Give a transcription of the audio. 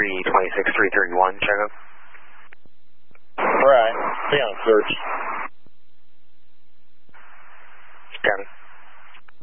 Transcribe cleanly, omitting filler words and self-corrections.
326-331, check up. Right. Be on search. Got it.